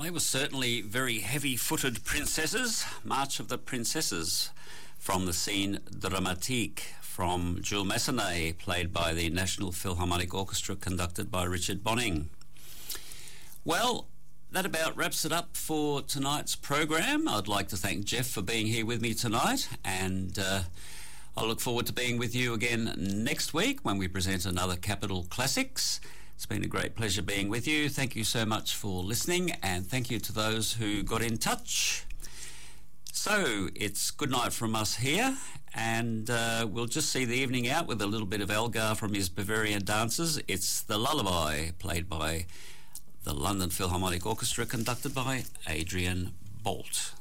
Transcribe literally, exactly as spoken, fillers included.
They were certainly very heavy-footed princesses. March of the Princesses from the scene Dramatique from Jules Massenet, played by the National Philharmonic Orchestra, conducted by Richard Bonning. Well, that about wraps it up for tonight's program. I'd like to thank Jeff for being here with me tonight, and uh, I look forward to being with you again next week when we present another Capital Classics. It's been a great pleasure being with you. Thank you so much for listening, and thank you to those who got in touch. So it's good night from us here, and uh, we'll just see the evening out with a little bit of Elgar from his Bavarian dances. It's The Lullaby, played by the London Philharmonic Orchestra, conducted by Adrian Bolt.